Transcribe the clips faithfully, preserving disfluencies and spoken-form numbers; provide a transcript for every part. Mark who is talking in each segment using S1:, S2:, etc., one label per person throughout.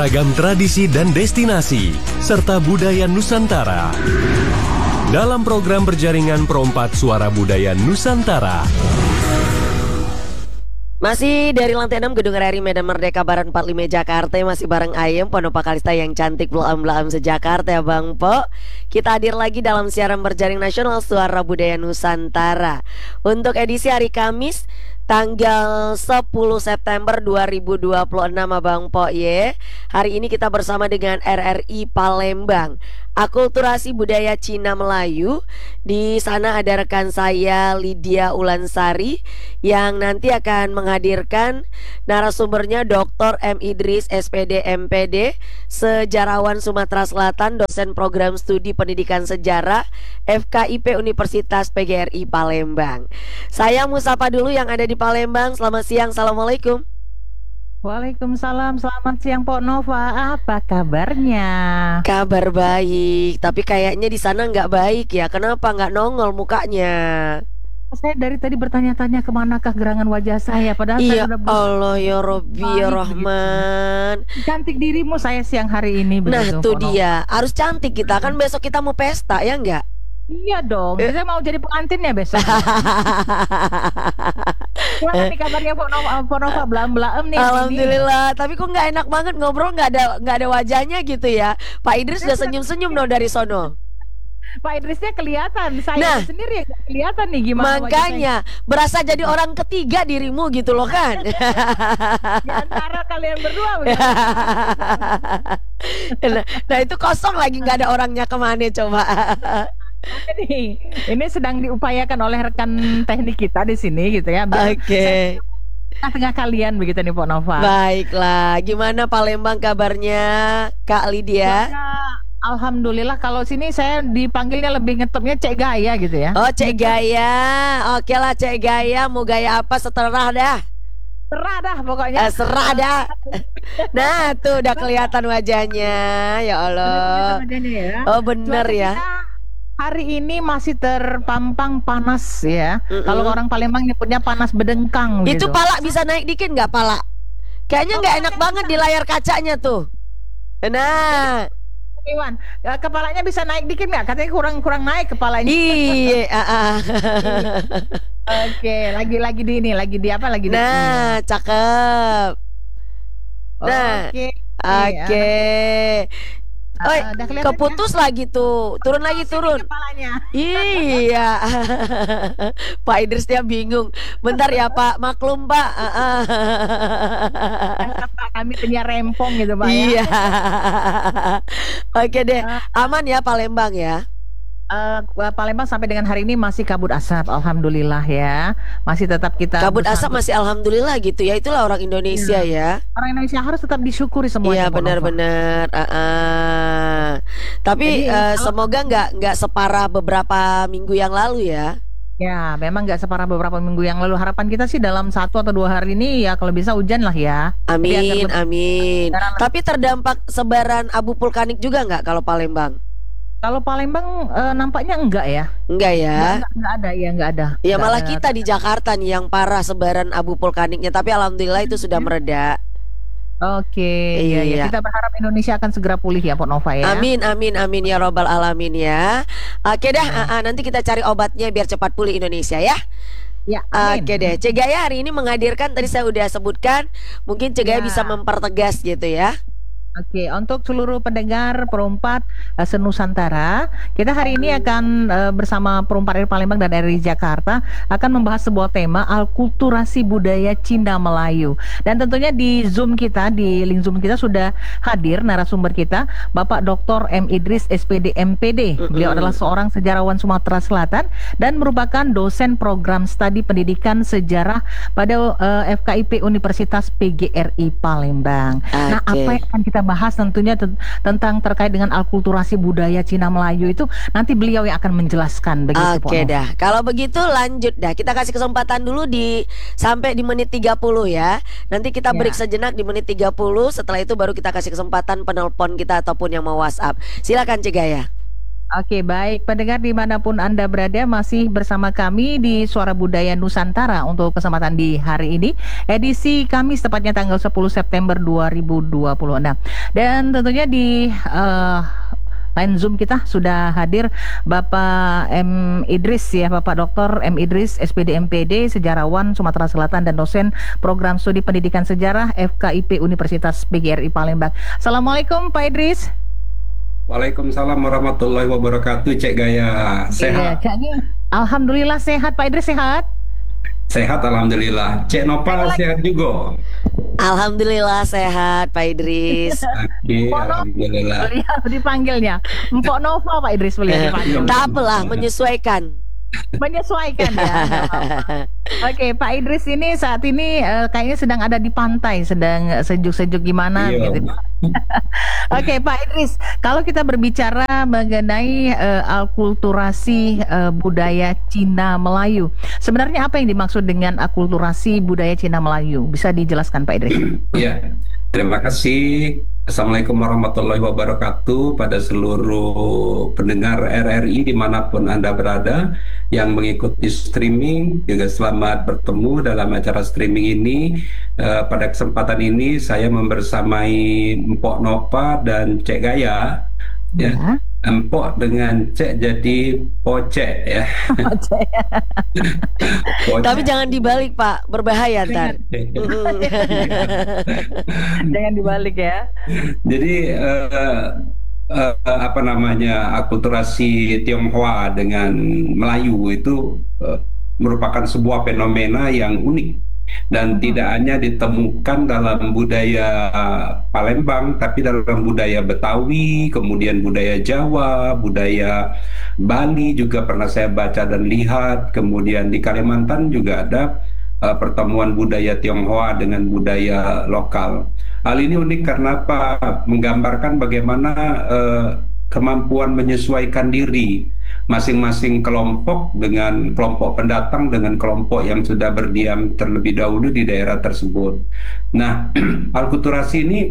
S1: beragam tradisi dan destinasi, serta budaya Nusantara. Dalam program berjaringan Perompat Suara Budaya Nusantara.
S2: Masih dari lantai enam Gedung R R I Medan Merdeka Barat empat puluh lima Jakarta. Masih bareng Ayem Pondopak Kalista yang cantik belam-belam se-Jakarta ya Bang Po. Kita hadir lagi dalam siaran berjaring nasional Suara Budaya Nusantara untuk edisi hari Kamis tanggal sepuluh September dua ribu dua puluh enam Abang Po ye. Hari ini kita bersama dengan R R I Palembang, Akulturasi Budaya Cina Melayu. Di sana ada rekan saya Lydia Ulansari yang nanti akan menghadirkan narasumbernya Doktor M Idris S P D M P D, sejarawan Sumatera Selatan, dosen program studi pendidikan sejarah F K I P Universitas P G R I Palembang. Saya Musapa dulu yang ada di Palembang. Selamat siang, assalamualaikum.
S3: Waalaikumsalam, selamat siang Pok Nova. Apa kabarnya?
S2: Kabar baik, tapi kayaknya di sana nggak baik ya. Kenapa nggak nongol mukanya?
S3: Saya dari tadi bertanya-tanya kemanakah gerangan wajah saya. Padahal
S2: Iya
S3: saya udah
S2: Allah ya Robbi ya Rahman.
S3: Cantik dirimu saya siang hari ini.
S2: Nah
S3: begitu,
S2: tuh
S3: Pok
S2: dia, harus cantik kita. Kan besok kita mau pesta ya nggak?
S3: Iya dong,
S2: Eh.
S3: saya mau jadi pengantinnya besok. Gimana nih kabarnya Pok Nova? Pok Nova belam-belam nih.
S2: Alhamdulillah. Tapi kok nggak enak banget ngobrol, nggak ada nggak ada wajahnya gitu ya. Pak Idris udah senyum-senyum dong dari sono.
S3: Pak Idrisnya kelihatan, saya
S2: Nah,
S3: sendiri yang nggak kelihatan nih gimana wajah
S2: Makanya berasa jadi orang ketiga dirimu gitu loh kan.
S3: saya. Di antara kalian berdua begitu.
S2: nah, nah itu kosong lagi, nggak ada orangnya, kemana coba.
S3: Ini, ini sedang diupayakan oleh rekan teknik kita di sini gitu ya.
S2: Oke. Okay.
S3: Tengah kalian begitu nih Pok Nova.
S2: Baiklah, gimana Palembang kabarnya Kak Lydia?
S3: Ya, alhamdulillah, kalau sini saya dipanggilnya lebih ngetopnya Cek Gaya gitu ya.
S2: Oh Cek Gaya, oke lah Cek Gaya, mau gaya apa seterah dah.
S3: Serah dah pokoknya.
S2: Eh, serah dah. Nah tuh udah kelihatan wajahnya, ya Allah. Oh bener
S3: Cuaca
S2: ya.
S3: kita hari ini masih terpampang panas ya.
S2: Mm-mm.
S3: Kalau orang Palembang nyebutnya panas bedengkang
S2: Itu
S3: gitu.
S2: pala bisa naik dikit nggak pala? Kayaknya
S3: Oh,
S2: nggak enak
S3: kayaknya
S2: banget di layar kacanya tuh. Nah,
S3: Iwan, eh, kepalanya bisa naik dikit nggak? Katanya kurang kurang naik kepalanya.
S2: iya. ah, ah.
S3: Oke, lagi-lagi di ini, lagi di apa? Lagi di
S2: Nah, cakep. Nah,
S3: Oke.
S2: Oke.
S3: Ah,
S2: Oi,
S3: udah kelihatan
S2: keputus lagi tuh. Turun lagi, turun.
S3: Kepalanya.
S2: Iya. Pak Idris dia bingung. Bentar ya Pak, maklum Pak. Ah, ah.
S3: Pak, kami punya rempong gitu Pak ya.
S2: Iya. Oke deh, aman ya Palembang ya.
S3: Eh, Palembang sampai dengan hari ini masih kabut asap, alhamdulillah ya. Masih tetap kita
S2: Kabut asap
S3: bersama-
S2: masih alhamdulillah gitu ya. Itulah orang Indonesia ya.
S3: Orang Indonesia harus tetap disyukuri semuanya.
S2: Iya
S3: Pok Nova.
S2: benar-benar. Ah, ah. Tapi
S3: Jadi,
S2: eh,
S3: kalau-
S2: semoga nggak nggak separah beberapa minggu yang lalu ya.
S3: Ya, memang nggak separah beberapa minggu yang lalu. Harapan kita sih dalam satu atau dua hari ini ya kalau bisa hujan lah ya. Jadi agar
S2: Amin,
S3: lebih-
S2: amin.
S3: Sekarang-
S2: Tapi terdampak sebaran abu vulkanik juga nggak kalau Palembang?
S3: Kalau Palembang eh, nampaknya enggak ya.
S2: Enggak ya?
S3: Enggak, enggak, enggak ada, ya enggak ada.
S2: Ya
S3: Enggak
S2: malah
S3: ada.
S2: kita di Jakarta nih yang parah sebaran abu vulkaniknya. Tapi alhamdulillah itu sudah mereda.
S3: Oke, iya,
S2: Iya.
S3: iya. Kita berharap Indonesia akan segera pulih ya, Pok Nova ya.
S2: Amin, amin, amin ya robbal alamin ya. Oke dah,
S3: Ya.
S2: ah, ah, nanti kita cari obatnya biar cepat pulih Indonesia ya.
S3: Ya, amin.
S2: Oke deh, Cegaya hari ini menghadirkan, tadi saya udah sebutkan, mungkin Cegaya
S3: Ya.
S2: bisa mempertegas gitu ya.
S3: Oke, untuk seluruh pendengar Perompat uh, Senusantara, kita hari ini akan uh, bersama Perompat R R I Palembang dan R R I Jakarta akan membahas sebuah tema Akulturasi Budaya Cina Melayu. Dan tentunya di Zoom kita, di link Zoom kita sudah hadir narasumber kita, Bapak Doktor M Idris S P D M P D. Beliau adalah seorang sejarawan Sumatera Selatan dan merupakan dosen program studi pendidikan sejarah pada uh, F K I P Universitas P G R I Palembang. Nah,
S2: Oke.
S3: apa yang akan kita bahas tentunya ten- tentang terkait dengan akulturasi budaya Cina Melayu itu nanti beliau yang akan menjelaskan begitu Pok
S2: Oke
S3: Nova.
S2: dah, kalau begitu lanjut dah. Kita kasih kesempatan dulu di sampai di menit tiga puluh ya. Nanti kita
S3: Ya.
S2: break sejenak di menit tiga puluh. Setelah itu baru kita kasih kesempatan penelpon kita ataupun yang mau WhatsApp. Silakan Cegaya.
S3: Oke, baik. Pendengar dimanapun Anda berada, masih bersama kami di Suara Budaya Nusantara untuk kesempatan di hari ini, edisi Kamis tepatnya tanggal sepuluh September dua ribu dua puluh enam. Dan tentunya di eh, line Zoom kita sudah hadir Bapak M. Idris ya, Bapak Doktor M. Idris, S P D M P D, Sejarawan Sumatera Selatan dan dosen Program Studi Pendidikan Sejarah F K I P Universitas P G R I Palembang. Assalamualaikum Pak Idris.
S4: Waalaikumsalam warahmatullahi wabarakatuh, Cek Gaya.
S3: Iya,
S4: Sehat?
S3: Caknya, Alhamdulillah sehat, Pak Idris sehat?
S4: Sehat, Alhamdulillah. Cek Nopal sehat juga?
S2: Alhamdulillah sehat Pak Idris.
S4: Oke, Alhamdulillah.
S3: Beliau dipanggilnya Mpok Nova, Pak Idris beliau dipanggil.
S2: Tak apalah, menyesuaikan.
S3: Menyesuaikan ya. Oke, Pak Idris ini saat ini eh, kayaknya sedang ada di pantai, sedang sejuk-sejuk gimana
S4: Iya.
S3: gitu. Oke, Pak Idris, kalau kita berbicara mengenai eh, akulturasi eh, budaya Cina Melayu, sebenarnya apa yang dimaksud dengan akulturasi budaya Cina Melayu? Bisa dijelaskan, Pak Idris?
S4: Ya, terima kasih. Assalamualaikum warahmatullahi wabarakatuh pada seluruh pendengar R R I dimanapun Anda berada yang mengikuti streaming. Juga selamat bertemu dalam acara streaming ini. Eh, pada kesempatan ini saya membersamai Mpok Nova dan Cek Gaya. Ya,
S3: Ya.
S4: Empok dengan Cek jadi Pocek ya. Pocek.
S2: Tapi jangan dibalik Pak, berbahaya ntar.
S3: Jangan dibalik ya.
S4: Jadi eh, eh, apa namanya, akulturasi Tionghoa dengan Melayu itu eh, merupakan sebuah fenomena yang unik dan tidak hanya ditemukan dalam budaya Palembang, tapi dalam budaya Betawi, kemudian budaya Jawa, budaya Bali juga pernah saya baca dan lihat, kemudian di Kalimantan juga ada uh, pertemuan budaya Tionghoa dengan budaya lokal. Hal ini unik karena apa? Menggambarkan bagaimana uh, kemampuan menyesuaikan diri masing-masing kelompok dengan kelompok pendatang dengan kelompok yang sudah berdiam terlebih dahulu di daerah tersebut. Nah, akulturasi ini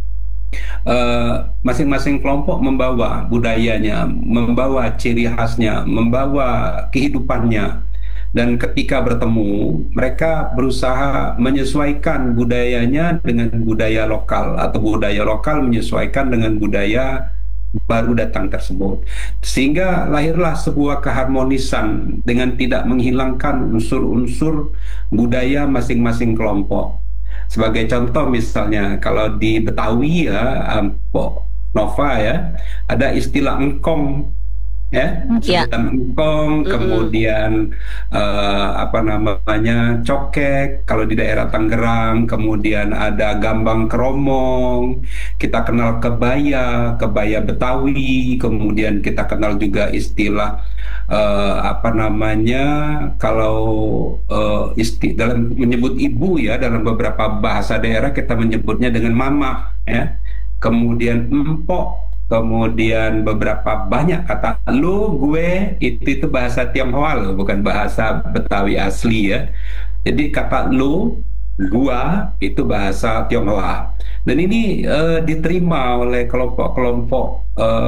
S4: masing-masing uh, kelompok membawa budayanya, membawa ciri khasnya, membawa kehidupannya. Dan ketika bertemu, mereka berusaha menyesuaikan budayanya dengan budaya lokal atau budaya lokal menyesuaikan dengan budaya baru datang tersebut, sehingga lahirlah sebuah keharmonisan dengan tidak menghilangkan unsur-unsur budaya masing-masing kelompok. Sebagai contoh misalnya kalau di Betawi ya, Mpok Nova ya, ada istilah engkong ya,
S2: Ya.
S4: sebutan engkong,
S2: Mm-mm.
S4: kemudian eh, apa namanya, cokek kalau di daerah Tangerang, kemudian ada gambang keromong, kita kenal kebaya, kebaya Betawi, kemudian kita kenal juga istilah eh, apa namanya, kalau eh, isti dalam menyebut ibu ya, dalam beberapa bahasa daerah kita menyebutnya dengan mama ya, kemudian empok, kemudian beberapa banyak kata lu, gue, itu itu bahasa Tionghoa loh, bukan bahasa Betawi asli ya. Jadi kata lu, gua itu bahasa Tionghoa. Dan ini eh, diterima oleh kelompok-kelompok eh,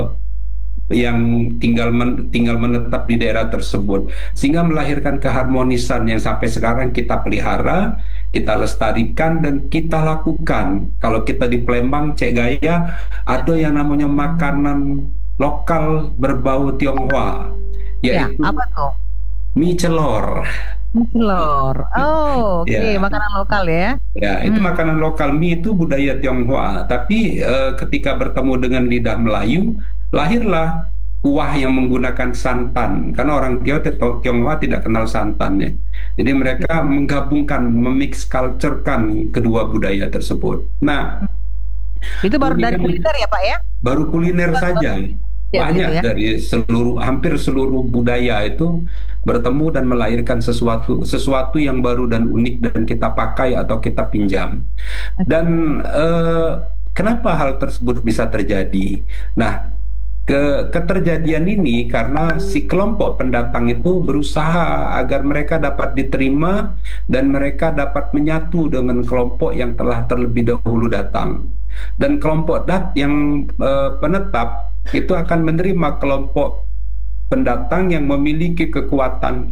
S4: yang tinggal men, tinggal menetap di daerah tersebut, sehingga melahirkan keharmonisan yang sampai sekarang kita pelihara, kita lestarikan dan kita lakukan. Kalau kita di Palembang, Cek Gaya, ada yang namanya makanan lokal berbau Tionghoa,
S3: Ya,
S4: yaitu
S3: apa tuh?
S4: mie celor.
S3: Telur. Oh, oke,
S4: Ya.
S3: makanan lokal ya.
S4: Ya, itu
S3: Hmm.
S4: makanan lokal. Mie itu budaya Tionghoa. Tapi eh, ketika bertemu dengan lidah Melayu, lahirlah kuah yang menggunakan santan. Karena orang Tionghoa, Tionghoa tidak kenal santan ya. Jadi mereka menggabungkan, memix culture-kan kedua budaya tersebut. Nah,
S3: Itu baru
S4: ini
S3: dari
S4: kan
S3: kuliner ya, Pak ya?
S4: baru kuliner
S3: Baru-
S4: saja.
S3: Ya,
S4: Banyak
S3: gitu ya.
S4: dari seluruh, hampir seluruh budaya itu bertemu dan melahirkan sesuatu sesuatu yang baru dan unik dan kita pakai atau kita pinjam. Dan eh, kenapa hal tersebut bisa terjadi? Nah, ke keterjadian ini karena si kelompok pendatang itu berusaha agar mereka dapat diterima dan mereka dapat menyatu dengan kelompok yang telah terlebih dahulu datang. Dan kelompok dat yang eh, penetap itu akan menerima kelompok pendatang yang memiliki kekuatan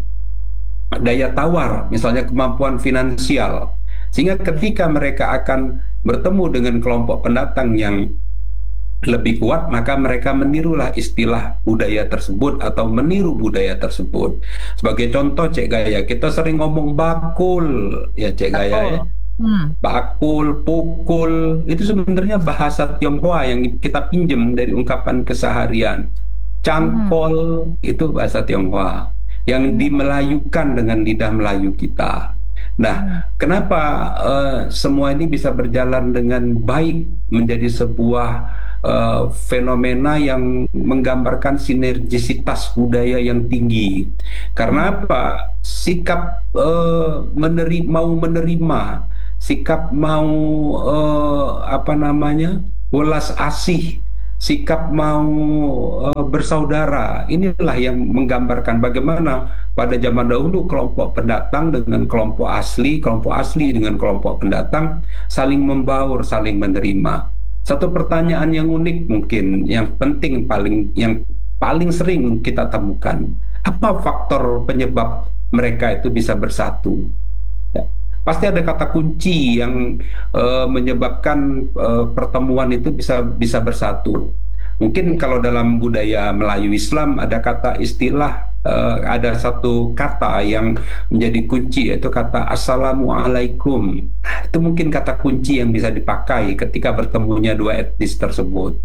S4: daya tawar, misalnya kemampuan finansial. Sehingga ketika mereka akan bertemu dengan kelompok pendatang yang lebih kuat, maka mereka menirulah istilah budaya tersebut atau meniru budaya tersebut. Sebagai contoh, Cek Gaya, kita sering ngomong bakul, ya Cek Gaya ya. Hmm. Bakul, pukul, itu sebenarnya bahasa Tionghoa yang kita pinjam dari ungkapan keseharian. Cangkol, hmm. itu bahasa Tionghoa yang dimelayukan dengan lidah Melayu kita. Nah, hmm. kenapa uh, semua ini bisa berjalan dengan baik menjadi sebuah uh, fenomena yang menggambarkan sinergisitas budaya yang tinggi? Karena apa? Sikap uh, meneri mau menerima, sikap mau uh, apa namanya welas asih, sikap mau uh, bersaudara, inilah yang menggambarkan bagaimana pada zaman dahulu kelompok pendatang dengan kelompok asli, kelompok asli dengan kelompok pendatang saling membaur, saling menerima. Satu pertanyaan yang unik mungkin, yang penting paling yang paling sering kita temukan, apa faktor penyebab mereka itu bisa bersatu? Ya. Pasti ada kata kunci yang uh, menyebabkan uh, pertemuan itu bisa bisa bersatu. Mungkin kalau dalam budaya Melayu Islam ada kata istilah, uh, ada satu kata yang menjadi kunci, yaitu kata Assalamualaikum. Itu mungkin kata kunci yang bisa dipakai ketika bertemunya dua etnis tersebut.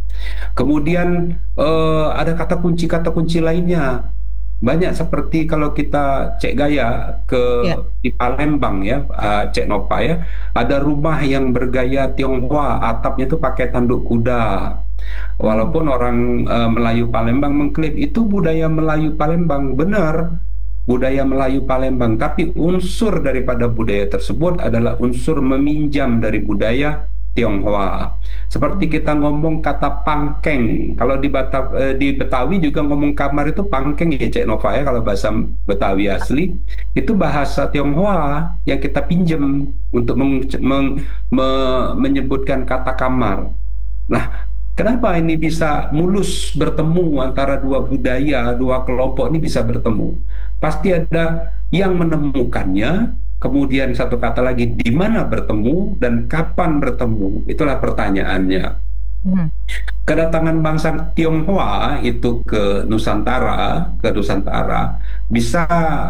S4: Kemudian uh, ada kata kunci-kata kunci lainnya. Banyak, seperti kalau kita Cek Gaya ke ya. Di Palembang ya, uh, Cek Nova ya, ada rumah yang bergaya Tionghoa, atapnya itu pakai tanduk kuda. Walaupun orang uh, Melayu Palembang mengklaim itu budaya Melayu Palembang, benar, budaya Melayu Palembang, tapi unsur daripada budaya tersebut adalah unsur meminjam dari budaya Tionghoa. Seperti kita ngomong kata pangkeng, kalau di, Bata, eh, di Betawi juga ngomong kamar itu pangkeng ya Cek Nova ya, kalau bahasa Betawi asli itu bahasa Tionghoa yang kita pinjam untuk meng, meng, me, menyebutkan kata kamar. Nah, kenapa ini bisa mulus bertemu antara dua budaya, dua kelompok ini bisa bertemu? Pasti ada yang menemukannya. Kemudian satu kata lagi, di mana bertemu dan kapan bertemu? Itulah pertanyaannya. Hmm. Kedatangan bangsa Tionghoa itu ke Nusantara, ke Nusantara bisa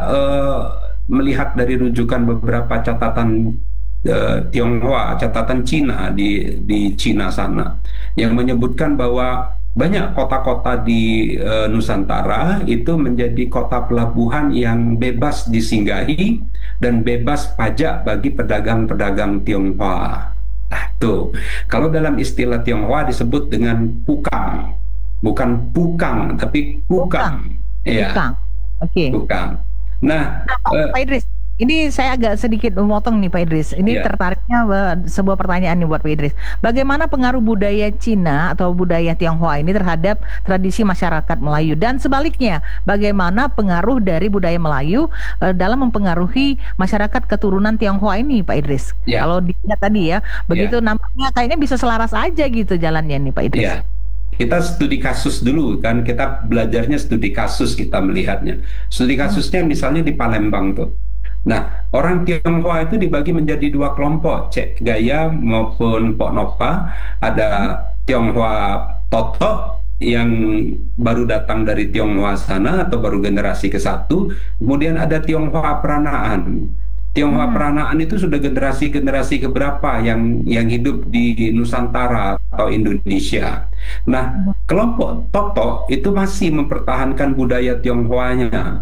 S4: uh, melihat dari rujukan beberapa catatan uh, Tionghoa, catatan Cina di di Cina sana, yang menyebutkan bahwa banyak kota-kota di e, Nusantara itu menjadi kota pelabuhan yang bebas disinggahi dan bebas pajak bagi pedagang-pedagang Tionghoa. Nah, tuh, kalau dalam istilah Tionghoa disebut dengan pukang, bukan pukang, tapi pukang. Iya. Pukang. Oke. Okay. Pukang. Nah,
S3: nah uh, Pak Idris, ini saya agak sedikit memotong nih Pak Idris. Ini yeah. tertariknya uh, sebuah pertanyaan nih buat Pak Idris. Bagaimana pengaruh budaya Cina atau budaya Tionghoa ini terhadap tradisi masyarakat Melayu, dan sebaliknya, bagaimana pengaruh dari budaya Melayu uh, dalam mempengaruhi masyarakat keturunan Tionghoa ini, Pak Idris? Yeah. Kalau dilihat tadi ya, begitu yeah. nampaknya kayaknya bisa selaras aja gitu jalannya nih Pak Idris.
S4: Yeah. Kita studi kasus dulu kan, kita belajarnya studi kasus, kita melihatnya. Studi kasusnya misalnya di Palembang tuh. Nah, orang Tionghoa itu dibagi menjadi dua kelompok, Cek Gaya maupun Pok Nova. Ada Tionghoa Totok yang baru datang dari Tionghoa sana atau baru generasi ke satu. Kemudian ada Tionghoa Peranaan. Tionghoa hmm. Peranaan itu sudah generasi-generasi keberapa yang yang hidup di Nusantara atau Indonesia. Nah, kelompok Totok itu masih mempertahankan budaya Tionghoanya.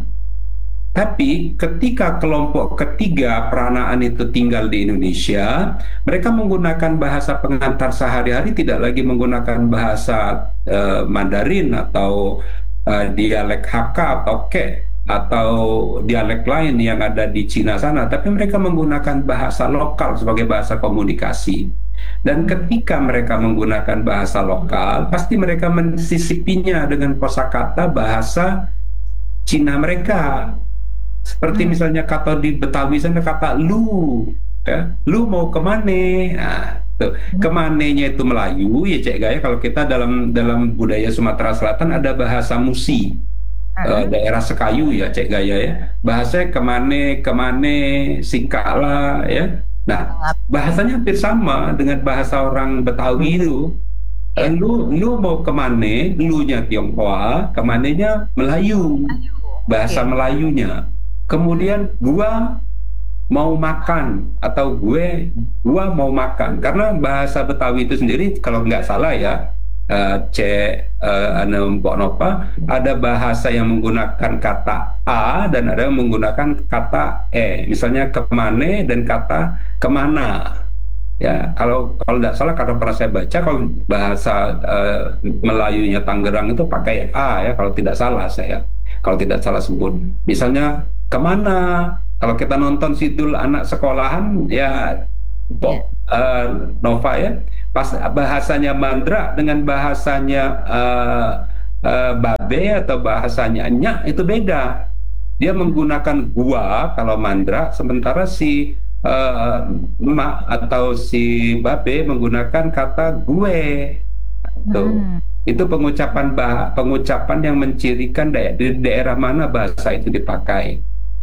S4: Tapi ketika kelompok ketiga Peranaan itu tinggal di Indonesia, mereka menggunakan bahasa pengantar sehari-hari, tidak lagi menggunakan bahasa uh, Mandarin atau uh, dialek Hakka atau Ke atau dialek lain yang ada di Cina sana, tapi mereka menggunakan bahasa lokal sebagai bahasa komunikasi. Dan ketika mereka menggunakan bahasa lokal, pasti mereka mensisipinya dengan kosakata bahasa Cina mereka. Seperti hmm. misalnya kata di Betawi sana kata lu, ya, lu mau kemana? Nah, Tuh. Kemanenya itu Melayu ya Cek Gaya. Kalau kita dalam dalam budaya Sumatera Selatan ada bahasa Musi, eh, daerah Sekayu ya Cek Gaya ya. Bahasanya kemane, kemane, sikala ya. Nah, bahasanya hampir sama dengan bahasa orang Betawi itu. Eh, Lu, lu mau kemane, lu-nya Tionghoa, kemanenya Melayu, bahasa Melayunya. Kemudian gua mau makan atau gue gua mau makan, karena bahasa Betawi itu sendiri kalau nggak salah ya, uh, C uh, anu Mbok Nova, ada bahasa yang menggunakan kata a dan ada yang menggunakan kata e, misalnya kemane dan kata kemana ya. Kalau kalau nggak salah, karena pernah saya baca, kalau bahasa uh, Melayunya Tangerang itu pakai a ya, kalau tidak salah saya, kalau tidak salah sebut, misalnya kemana. Kalau kita nonton Sidul anak sekolahan ya, Pok uh, Nova ya, pas bahasanya Mandra dengan bahasanya uh, uh, Babe atau bahasanya Nyak itu beda. Dia menggunakan gua kalau Mandra, sementara si uh, Mak atau si Babe menggunakan kata gue. Tuh. Hmm. Itu pengucapan bah pengucapan yang mencirikan daerah, di daerah mana bahasa itu dipakai.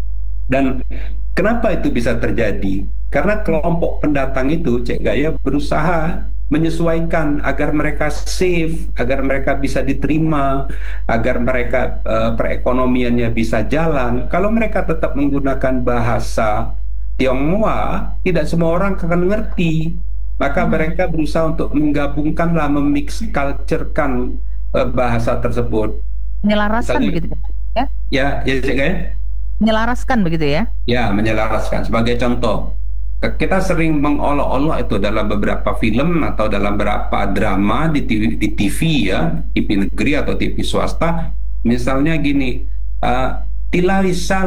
S4: Dan kenapa itu bisa terjadi? Karena kelompok pendatang itu, Cek Gaya, berusaha menyesuaikan agar mereka safe, agar mereka bisa diterima, agar mereka uh, perekonomiannya bisa jalan. Kalau mereka tetap menggunakan bahasa Tionghoa, tidak semua orang akan ngerti. Maka mereka berusaha untuk menggabungkanlah, memix culture-kan uh, bahasa tersebut.
S3: Menyelaraskan begitu ya?
S4: Ya, ya Cek Gaya.
S3: Menyelaraskan begitu ya? Ya,
S4: menyelaraskan. Sebagai contoh, kita sering mengolok-olok itu dalam beberapa film atau dalam beberapa drama di T V, di T V ya, T V negeri atau T V swasta. Misalnya gini, uh, tila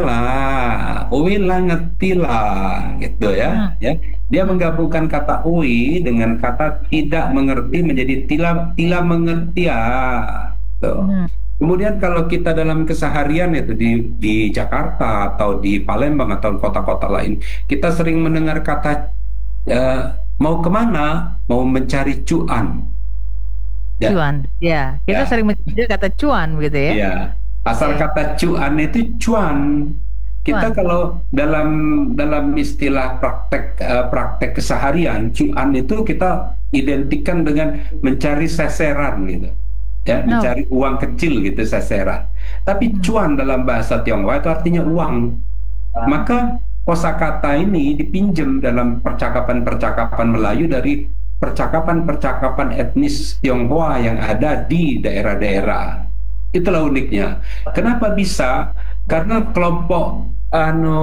S4: salah, uwi lah ngertilah, gitu ya. Hmm. Ya, dia menggabungkan kata uwi dengan kata tidak mengerti menjadi tila tila mengerti ya. Tuh. Hmm. Kemudian kalau kita dalam keseharian itu di, di Jakarta atau di Palembang atau kota-kota lain, kita sering mendengar kata uh, mau kemana, mau mencari cuan.
S3: Ya. Cuan, ya. Kita ya. sering mendengar kata cuan begitu ya.
S4: Ya. Asal ya. Kata cuan itu cuan. Kita cuan. Kalau dalam dalam istilah praktek uh, praktek keseharian, cuan itu kita identikan dengan mencari seseran gitu. Ya, no. Mencari uang kecil gitu, seseran. Tapi cuan dalam bahasa Tionghoa itu artinya uang. Maka kosakata ini dipinjam dalam percakapan-percakapan Melayu dari percakapan-percakapan etnis Tionghoa yang ada di daerah-daerah. Itulah uniknya. Kenapa bisa? Karena kelompok anu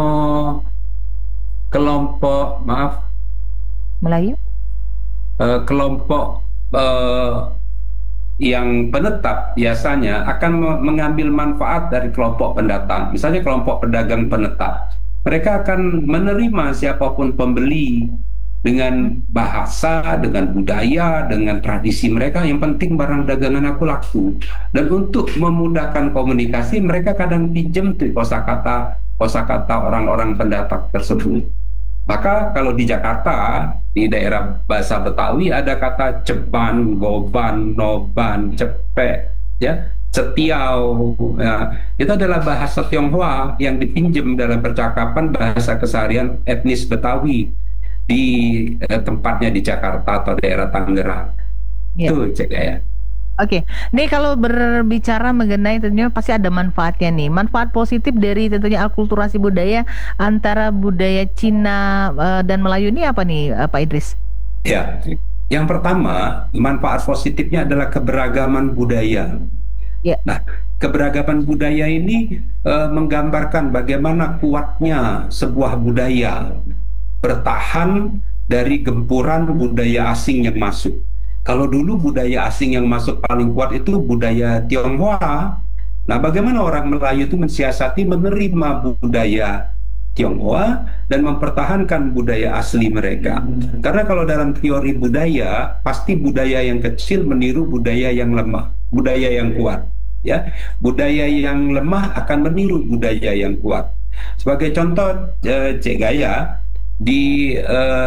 S4: kelompok maaf
S3: Melayu,
S4: uh, kelompok uh, yang penetap biasanya akan mengambil manfaat dari kelompok pendatang. Misalnya kelompok pedagang penetap, mereka akan menerima siapapun pembeli dengan bahasa, dengan budaya, dengan tradisi mereka. Yang penting barang dagangan aku laku. Dan untuk memudahkan komunikasi, mereka kadang pinjam tuh kosakata kosakata orang-orang pendatang tersebut. Maka kalau di Jakarta, di daerah bahasa Betawi ada kata ceban, goban, noban, cepek, ya, setiau. Ya. Itu adalah bahasa Tionghoa yang dipinjam dalam percakapan bahasa keseharian etnis Betawi di eh, tempatnya di Jakarta atau daerah Tangerang. Ya. Itu Cek Gaya.
S3: Oke, nih kalau berbicara mengenai tentunya pasti ada manfaatnya nih. Manfaat positif dari tentunya akulturasi budaya antara budaya Cina uh, dan Melayu ini apa nih, uh, Pak Idris?
S4: Ya, yang pertama manfaat positifnya adalah keberagaman budaya. Ya. Nah, keberagaman budaya ini uh, menggambarkan bagaimana kuatnya sebuah budaya bertahan dari gempuran budaya asing yang masuk. Kalau dulu budaya asing yang masuk paling kuat itu budaya Tionghoa. Nah, bagaimana orang Melayu itu mensiasati menerima budaya Tionghoa dan mempertahankan budaya asli mereka. Karena kalau dalam teori budaya, pasti budaya yang kecil meniru budaya yang lemah, budaya yang kuat. Ya, budaya yang lemah akan meniru budaya yang kuat. Sebagai contoh, eh, Cek Gaya, di eh,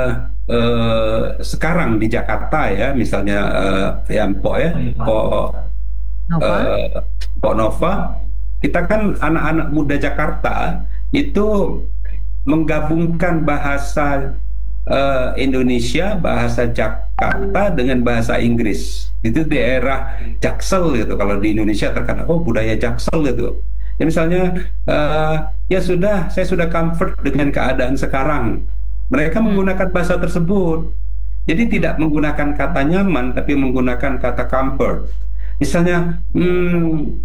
S4: eh, sekarang di Jakarta ya, misalnya eh, ya Mpok ya, Mpok
S3: Nova?
S4: eh, Mpok Nova, kita kan anak-anak muda Jakarta itu menggabungkan bahasa eh, Indonesia, bahasa Jakarta dengan bahasa Inggris. Itu daerah Jaksel gitu. Kalau di Indonesia terkenal, oh budaya Jaksel gitu. Ya misalnya, eh, ya sudah, saya sudah comfort dengan keadaan sekarang. Mereka menggunakan bahasa tersebut. Jadi tidak menggunakan kata nyaman, tapi menggunakan kata comfort. Misalnya, hmm,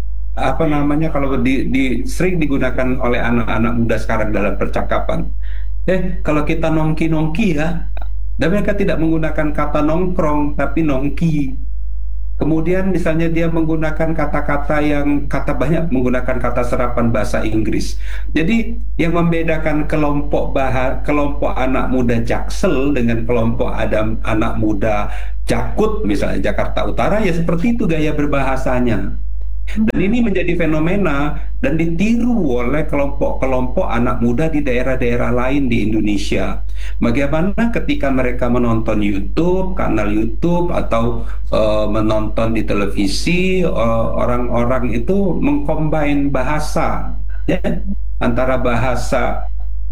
S4: apa namanya kalau di, di sering digunakan oleh anak-anak muda sekarang dalam percakapan. Eh, kalau kita nongki-nongki ya, dan mereka tidak menggunakan kata nongkrong, tapi nongki. Kemudian misalnya dia menggunakan kata-kata yang kata banyak menggunakan kata serapan bahasa Inggris. Jadi yang membedakan kelompok bahas, kelompok anak muda Jaksel dengan kelompok ada anak muda Jakut misalnya Jakarta Utara ya seperti itu gaya berbahasanya. Dan ini menjadi fenomena dan ditiru oleh kelompok-kelompok anak muda di daerah-daerah lain di Indonesia. Bagaimana ketika mereka menonton YouTube, kanal YouTube atau uh, menonton di televisi, uh, orang-orang itu mengcombine bahasa, ya, antara bahasa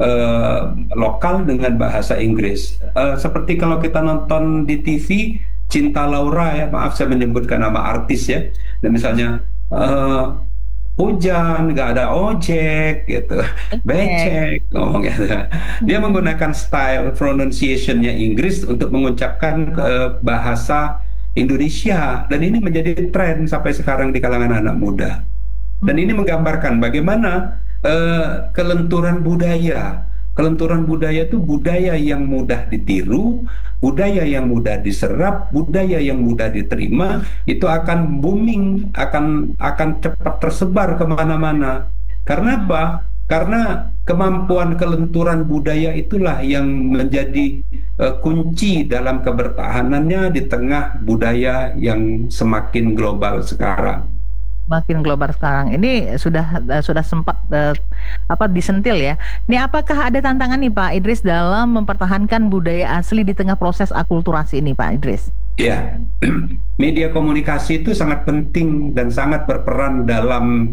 S4: uh, lokal dengan bahasa Inggris. Uh, seperti kalau kita nonton di T V, Cinta Laura ya, maaf saya menyebutkan nama artis ya, dan misalnya Uh, hujan, nggak ada ojek, gitu, becek, ngomong gitu. Dia menggunakan style pronunciation-nya Inggris untuk mengucapkan uh, bahasa Indonesia, dan ini menjadi tren sampai sekarang di kalangan anak muda. Dan ini menggambarkan bagaimana uh, kelenturan budaya. Kelenturan budaya itu budaya yang mudah ditiru, budaya yang mudah diserap, budaya yang mudah diterima, itu akan booming, akan akan cepat tersebar kemana-mana. Karena apa? Karena kemampuan kelenturan budaya itulah yang menjadi uh, kunci dalam kebertahanannya di tengah budaya yang semakin global sekarang.
S3: Makin global sekarang ini sudah uh, sudah sempat uh, apa disentil ya. Ini apakah ada tantangan nih Pak Idris dalam mempertahankan budaya asli di tengah proses akulturasi ini Pak Idris?
S4: Ya, media komunikasi itu sangat penting dan sangat berperan dalam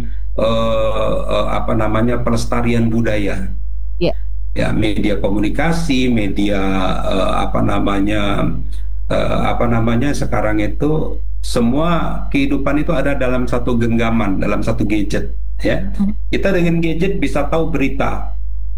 S4: uh, uh, apa namanya pelestarian budaya.
S3: Ya.
S4: Ya, media komunikasi, media uh, apa namanya uh, apa namanya sekarang itu semua kehidupan itu ada dalam satu genggaman, dalam satu gadget. Ya, kita dengan gadget bisa tahu berita,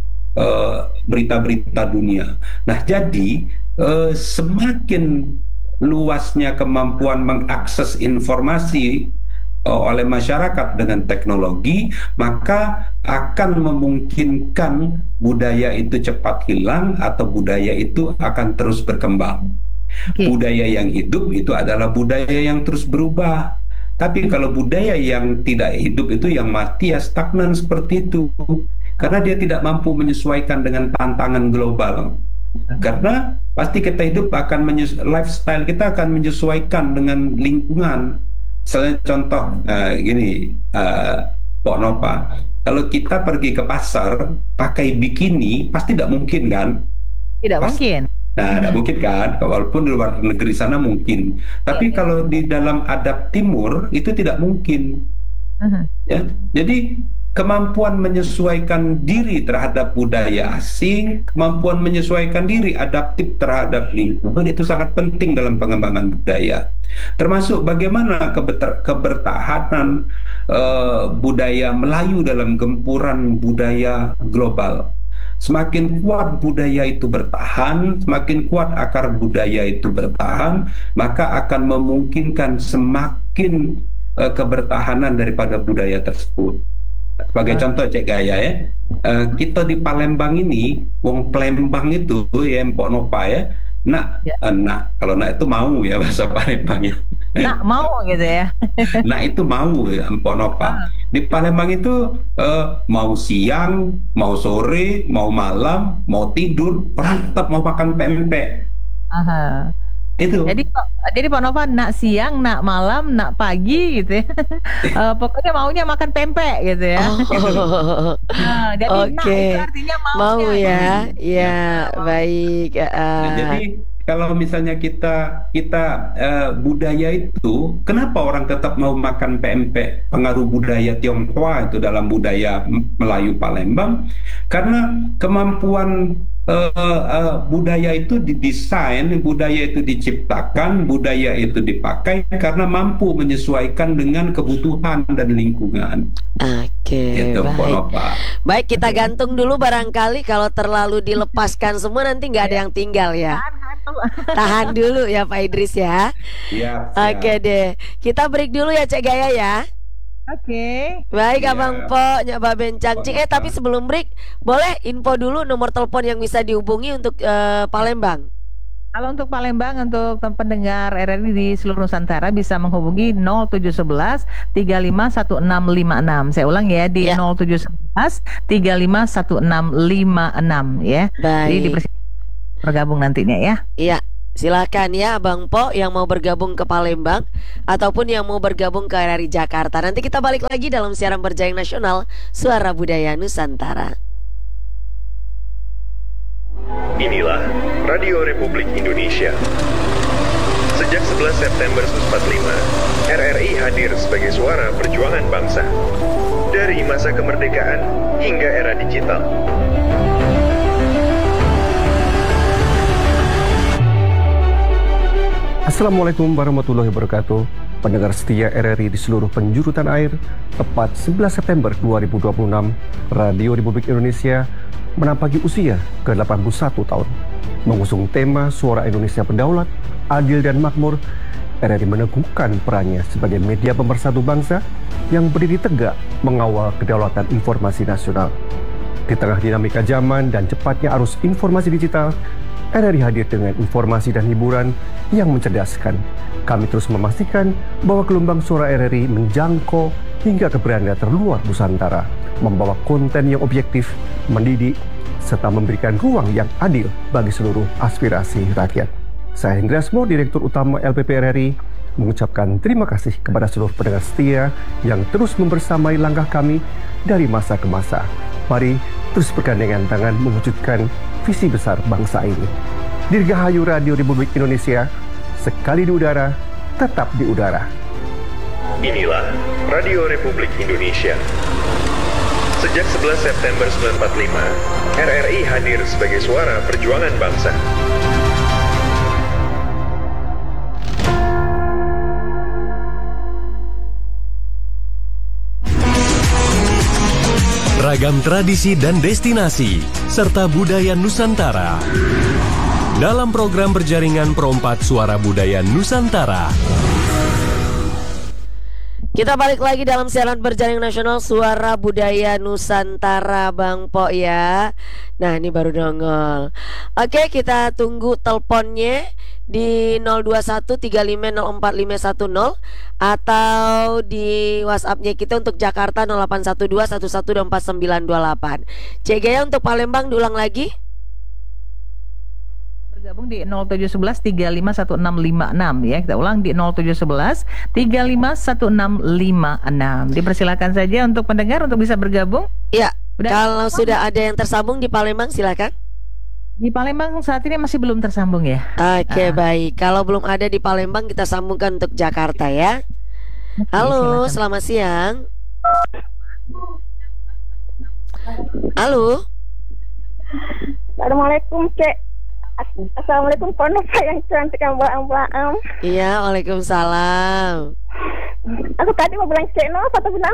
S4: uh, berita-berita dunia. Nah, jadi uh, semakin luasnya kemampuan mengakses informasi uh, oleh masyarakat dengan teknologi, maka akan memungkinkan budaya itu cepat hilang atau budaya itu akan terus berkembang. Okay. Budaya yang hidup itu adalah budaya yang terus berubah. Tapi kalau budaya yang tidak hidup itu yang mati ya stagnan seperti itu. Karena dia tidak mampu menyesuaikan dengan tantangan global. Karena pasti kita hidup akan lifestyle kita akan menyesuaikan dengan lingkungan. Misalnya contoh uh, gini, uh, Pak Nova, kalau kita pergi ke pasar pakai bikini pasti tidak mungkin kan? Tidak Pas
S3: mungkin.
S4: Nah, tidak mungkin kan, walaupun di luar negeri sana mungkin. Tapi kalau di dalam adab timur itu tidak mungkin. Uh-huh. Ya, jadi kemampuan menyesuaikan diri terhadap budaya asing, kemampuan menyesuaikan diri adaptif terhadap lingkungan itu sangat penting dalam pengembangan budaya. Termasuk bagaimana keber- kebertahanan uh, budaya Melayu dalam gempuran budaya global. Semakin kuat budaya itu bertahan, semakin kuat akar budaya itu bertahan, maka akan memungkinkan semakin uh, kebertahanan daripada budaya tersebut. Sebagai uh. contoh Cek Gaya ya, uh, kita di Palembang ini, wong Palembang itu ya Mpok Nova ya, nak, ya. Uh, nak, kalau nak itu mau ya bahasa Palembangnya.
S3: Nak mau gitu ya.
S4: Nah itu mau ya Mpok Nova. Di Palembang itu uh, mau siang, mau sore, mau malam, mau tidur, orang tetap mau makan pempek.
S3: Aha.
S4: Itu.
S3: Jadi Jadi Pak Nova nak siang, nak malam, nak pagi gitu ya. Eh, pokoknya maunya makan pempek gitu ya.
S2: Oh,
S3: Nah, jadi nak
S2: oke.
S3: itu artinya
S2: Mau
S3: maunya.
S2: ya, ya
S3: Mau.
S2: baik.
S4: Nah,
S2: ah.
S4: jadi kalau misalnya kita kita eh, budaya itu, kenapa orang tetap mau makan pempek? Pengaruh budaya Tionghoa itu dalam budaya M- Melayu Palembang, karena kemampuan eh, eh, budaya itu didesain, budaya itu diciptakan, budaya itu dipakai karena mampu menyesuaikan dengan kebutuhan dan lingkungan.
S2: Oke,
S4: Itu
S2: baik.
S4: Ponopa.
S2: Baik, kita gantung dulu barangkali kalau terlalu dilepaskan semua nanti nggak ada yang tinggal ya. Tahan dulu ya Pak Idris ya.
S4: Siap, siap.
S2: Oke deh, kita break dulu ya Cek Gaya ya.
S3: Oke.
S2: Baik
S4: Iya.
S2: Abang Po, Nyoba Bencang Cing. Eh tapi sebelum break, boleh info dulu nomor telepon yang bisa dihubungi untuk eh, Palembang.
S3: Kalau untuk Palembang, untuk tem- pendengar R R I di seluruh Nusantara bisa menghubungi nol tujuh satu satu tiga lima satu enam lima enam. Saya ulang ya, di
S2: Ya.
S3: nol tujuh satu satu tiga lima satu enam lima enam ya. Jadi
S2: Baik.
S3: dipersilakan bergabung nantinya ya.
S2: Iya, silakan ya Bang Po yang mau bergabung ke Palembang ataupun yang mau bergabung ke R R I Jakarta. Nanti kita balik lagi dalam siaran berjaring nasional Suara Budaya Nusantara.
S5: Inilah Radio Republik Indonesia. Sejak sebelas September seribu sembilan ratus empat puluh lima, R R I hadir sebagai suara perjuangan bangsa. Dari masa kemerdekaan hingga era digital.
S6: Assalamualaikum warahmatullahi wabarakatuh. Pendengar setia R R I di seluruh penjuru tanah air, tepat sebelas September dua ribu dua puluh enam, Radio Republik Indonesia menampaki usia ke delapan puluh satu tahun. Mengusung tema Suara Indonesia Berdaulat, Adil dan Makmur, R R I meneguhkan perannya sebagai media pemersatu bangsa yang berdiri tegak mengawal kedaulatan informasi nasional. Di tengah dinamika zaman dan cepatnya arus informasi digital, R R I hadir dengan informasi dan hiburan yang mencerdaskan. Kami terus memastikan bahwa gelombang suara R R I menjangkau hingga ke beranda terluar Nusantara, membawa konten yang objektif, mendidik, serta memberikan ruang yang adil bagi seluruh aspirasi rakyat. Saya Hendriasmo, Direktur Utama L P P R R I, mengucapkan terima kasih kepada seluruh pendengar setia yang terus membersamai langkah kami dari masa ke masa. Mari terus bergandengan tangan mewujudkan visi besar bangsa ini. Dirgahayu Radio Republik Indonesia, sekali di udara, tetap di udara.
S5: Inilah Radio Republik Indonesia. Sejak sebelas September seribu sembilan ratus empat puluh lima, R R I hadir sebagai suara perjuangan bangsa.
S1: Ragam tradisi dan destinasi, serta budaya Nusantara. Dalam program berjaringan Perompak Suara Budaya Nusantara.
S2: Kita balik lagi dalam siaran berjaring nasional Suara Budaya Nusantara Bang Po ya. Nah ini baru nongol. Oke, kita tunggu teleponnya di nol dua satu tiga lima nol empat lima satu nol atau di WhatsApp-nya kita untuk Jakarta nol delapan satu dua satu satu dua empat sembilan dua delapan. C G ya untuk Palembang diulang lagi.
S3: Bergabung di nol tujuh satu satu tiga lima satu enam lima enam ya. Kita ulang di nol tujuh satu satu tiga lima satu enam lima enam. Dipersilakan saja untuk pendengar untuk bisa bergabung.
S2: Ya,
S3: Udah.
S2: kalau sudah ada yang tersambung di Palembang silakan.
S3: Di Palembang saat ini masih belum tersambung ya.
S2: Oke,
S3: Ah.
S2: baik. Kalau belum ada di Palembang kita sambungkan untuk Jakarta ya.
S3: Oke,
S2: Halo,
S3: silakan.
S2: selamat siang. Halo.
S7: Assalamualaikum, Cek. As- Assalamualaikum, Ponopa yang cantik, yang mbak-mbak.
S2: Iya, waalaikumsalam.
S7: Aku tadi mau bilang Cek no, apa tuh bilang?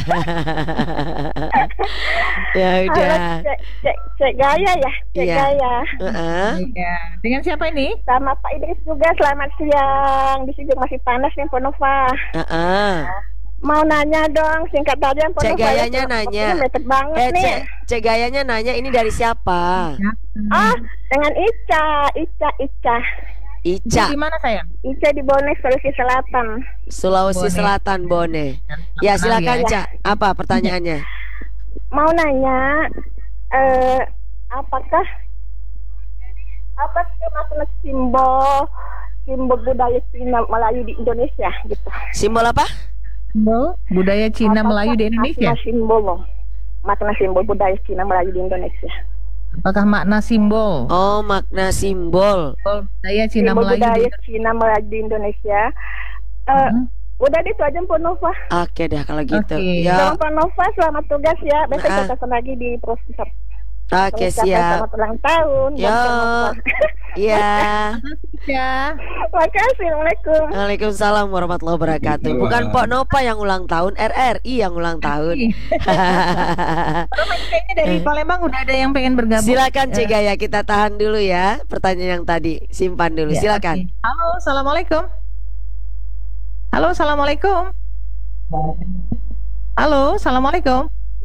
S2: Ya
S7: Halo,
S2: udah.
S7: Cek, Cek, Cek Gaya ya, Cek
S2: Iya.
S7: Gaya.
S2: Heeh.
S3: Iya. Dengan siapa ini?
S7: Sama Pak Idris juga, selamat siang. Di sini masih panas nih, Ponova.
S2: Heeh.
S7: Mau nanya dong, singkat aja, Ponova.
S2: Cek Gayanya
S7: ya,
S2: nanya.
S7: waktunya mepet banget
S2: Eh,
S7: nih.
S2: Cek, Cek Gayanya nanya ini dari siapa?
S7: Ah, dengan Ica, Ica, Ica.
S2: Ica,
S3: Di mana sayang?
S7: Ica di Bonek, Sulawesi Selatan.
S2: Sulawesi
S3: Bone.
S2: Selatan, Bone. Ya, silakan,
S3: ya.
S2: Cak. Apa pertanyaannya?
S7: Mau nanya, eh, apakah apa sih maksudnya simbol simbol budaya Cina Melayu di Indonesia gitu.
S2: Simbol apa?
S3: Simbol budaya Cina
S7: Apa
S3: Melayu di Indonesia.
S7: Makna simbol, makna simbol budaya Cina Melayu di Indonesia.
S3: Apakah makna simbol?
S2: Oh, makna simbol.
S3: Simbol budaya Cina
S7: Simbol
S3: Melayu
S7: budaya
S3: di
S7: Cina Melayu di Indonesia. Eh,
S3: Hmm.
S7: Udah itu aja Mpok Nova.
S2: Oke dah kalau gitu.
S3: Oke.
S2: Ya.
S7: Mpok Nova selamat tugas ya. Besok
S2: Ah.
S7: kita ketemu lagi di proses.
S2: Oke, siap.
S7: Selamat ulang tahun.
S2: Yo.
S7: Mpok Nova.
S2: Iya.
S3: Ya.
S7: Makasih. Assalamualaikum.
S2: Waalaikumsalam warahmatullahi wabarakatuh. Bukan Pok Nova yang ulang tahun, R R I yang ulang tahun.
S3: Roman kayaknya dari Palembang udah ada yang pengen bergabung.
S2: Silakan
S3: Eh,
S2: Cik Gaya, kita tahan dulu ya pertanyaan yang tadi. Simpan dulu.
S3: ya,
S2: Silakan.
S3: oke. Halo, assalamualaikum. Halo, assalamualaikum. Halo, assalamualaikum.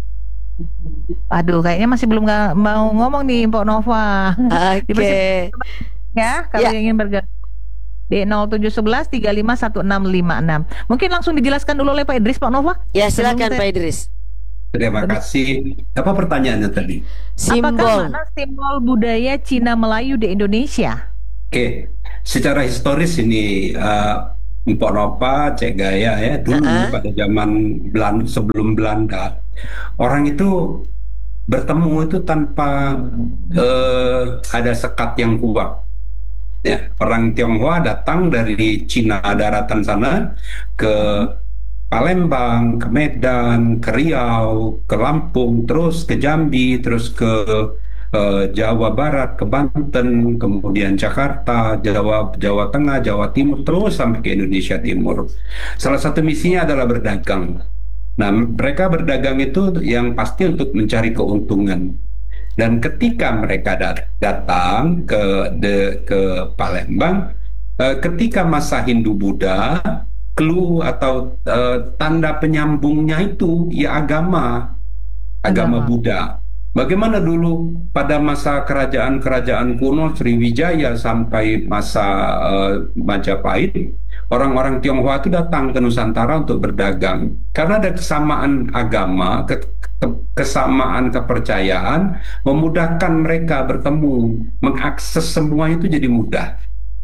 S3: Aduh, kayaknya masih belum nggak mau ngomong nih, Mpok Nova.
S2: Oke.
S3: Ya, kalau
S2: Ya.
S3: yang ingin bergabung di nol tujuh satu satu tiga lima satu enam lima enam. Mungkin langsung dijelaskan dulu oleh Pak Idris, Pak Nova.
S2: Ya, silakan
S3: Sebelum
S2: Pak
S3: saya-
S2: Idris.
S4: Terima kasih. Apa pertanyaannya tadi?
S3: Apakah
S2: Simbol.
S3: makna simbol budaya Cina Melayu di Indonesia?
S4: Oke, secara historis ini uh, Mpok Nova, Cek Gaya ya, dulu
S2: Uh-uh.
S4: pada zaman Belanda, sebelum Belanda, orang itu bertemu itu tanpa uh, ada sekat yang kuat. Ya, orang Tionghoa datang dari Cina daratan sana ke Palembang, ke Medan, ke Riau, ke Lampung, terus ke Jambi, terus ke eh, Jawa Barat, ke Banten, kemudian Jakarta, Jawa Jawa Tengah, Jawa Timur, terus sampai ke Indonesia Timur. Salah satu misinya adalah berdagang. Nah, mereka berdagang itu yang pasti untuk mencari keuntungan. Dan ketika mereka dat- datang ke de- ke Palembang, eh, ketika masa Hindu-Buddha, clue atau eh, tanda penyambungnya itu ya agama, agama
S3: Agama.
S4: Buddha. Bagaimana dulu pada masa kerajaan-kerajaan kuno Sriwijaya sampai masa eh, Majapahit, orang-orang Tionghoa itu datang ke Nusantara untuk berdagang karena ada kesamaan agama, ke- ke- kesamaan kepercayaan, memudahkan mereka bertemu, mengakses semua itu jadi mudah.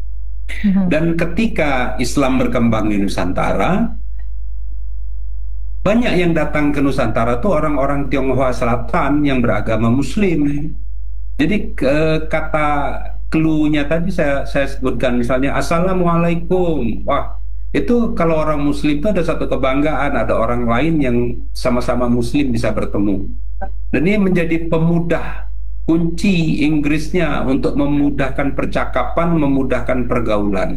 S4: Dan ketika Islam berkembang di Nusantara, banyak yang datang ke Nusantara tuh orang-orang Tionghoa Selatan yang beragama Muslim. Jadi ke, kata clue-nya tadi saya, saya sebutkan misalnya Assalamualaikum. Wah, itu kalau orang Muslim itu ada satu kebanggaan, ada orang lain yang sama-sama Muslim bisa bertemu. Dan ini menjadi pemudah kunci Inggrisnya untuk memudahkan percakapan, memudahkan pergaulan.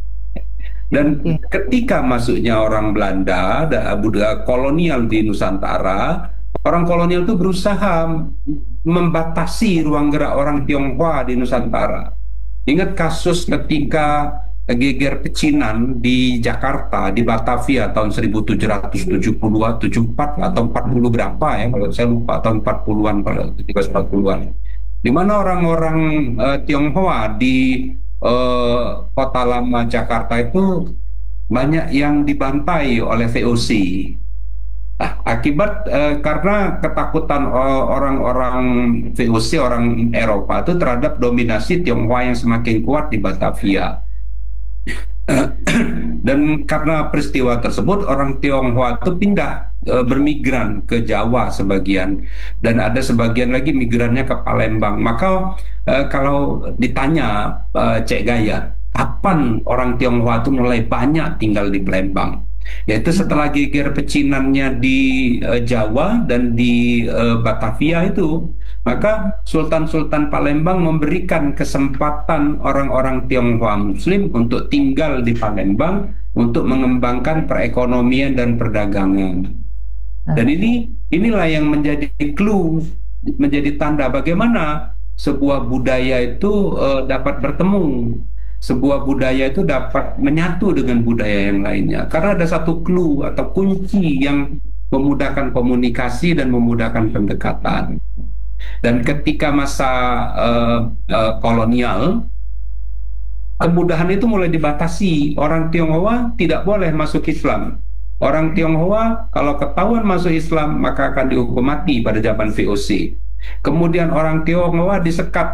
S4: Dan
S3: Oke.
S4: ketika masuknya orang Belanda, ada budaya kolonial di Nusantara, orang kolonial itu berusaha membatasi ruang gerak orang Tionghoa di Nusantara. Ingat kasus ketika geger pecinan di Jakarta, di Batavia tahun seribu tujuh ratus tujuh puluh dua, tujuh puluh empat atau empat puluh berapa ya, kalau saya lupa, tahun empat puluhan pada tiga ratus empat puluhan. Di mana orang-orang eh, Tionghoa di eh, kota lama Jakarta itu banyak yang dibantai oleh V O C. Nah, akibat eh, karena ketakutan eh, orang-orang V O C, orang Eropa itu terhadap dominasi Tionghoa yang semakin kuat di Batavia. Dan karena peristiwa tersebut orang Tionghoa itu pindah e, bermigran ke Jawa sebagian, dan ada sebagian lagi migrannya ke Palembang. Maka e, kalau ditanya e, Cek Gaya, kapan orang Tionghoa itu mulai banyak tinggal di Palembang? Yaitu setelah geger pecinannya di e, Jawa dan di e, Batavia itu, maka Sultan-Sultan Palembang memberikan kesempatan orang-orang Tionghoa Muslim untuk tinggal di Palembang untuk mengembangkan perekonomian dan perdagangan. Dan ini inilah yang menjadi clue, menjadi tanda bagaimana sebuah budaya itu eh, dapat bertemu, sebuah budaya itu dapat menyatu dengan budaya yang lainnya. Karena ada satu clue atau kunci yang memudahkan komunikasi dan memudahkan pendekatan. Dan ketika masa uh, uh, kolonial, kemudahan itu mulai dibatasi. Orang Tionghoa tidak boleh masuk Islam. Orang Tionghoa kalau ketahuan masuk Islam maka akan dihukum mati pada zaman V O C. Kemudian orang Tionghoa disekat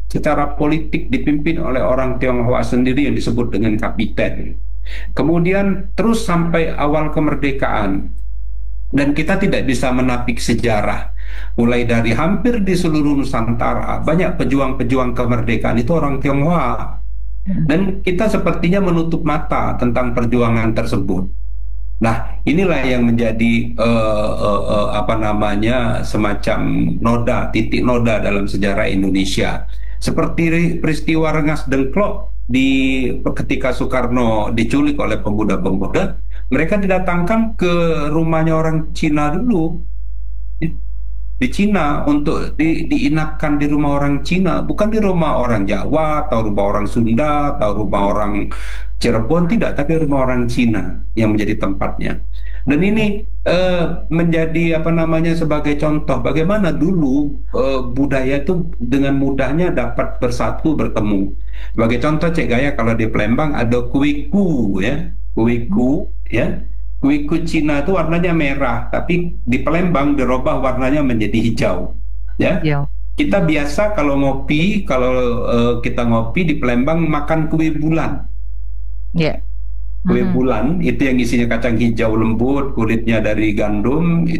S4: secara politik dipimpin oleh orang Tionghoa sendiri yang disebut dengan kapiten. Kemudian terus sampai awal kemerdekaan. Dan kita tidak bisa menapik sejarah. Mulai dari hampir di seluruh Nusantara, banyak pejuang-pejuang kemerdekaan itu orang Tionghoa. Dan kita sepertinya menutup mata tentang perjuangan tersebut. Nah, inilah yang menjadi uh, uh, uh, apa namanya semacam noda, titik noda dalam sejarah Indonesia. Seperti peristiwa Rengas Dengklok di ketika Soekarno diculik oleh pemuda-pemuda, mereka didatangkan ke rumahnya orang Cina dulu, di, di Cina untuk di, diinapkan di rumah orang Cina, bukan di rumah orang Jawa atau rumah orang Sunda atau rumah orang Cirebon, tidak, tapi rumah orang Cina yang menjadi tempatnya. Dan ini eh, menjadi apa namanya sebagai contoh bagaimana dulu eh, budaya itu dengan mudahnya dapat bersatu bertemu. Sebagai contoh Cek Gaya, kalau di Palembang ada kuiku ya, kuiku ya. Kuiku Cina itu warnanya merah, tapi di Palembang dirubah warnanya menjadi hijau ya.
S3: Iya.
S4: Kita biasa kalau ngopi, kalau eh, kita ngopi di Palembang makan kue bulan.
S3: Ya.
S4: Kue
S3: Hmm.
S4: bulan itu yang isinya kacang hijau lembut, kulitnya dari gandum.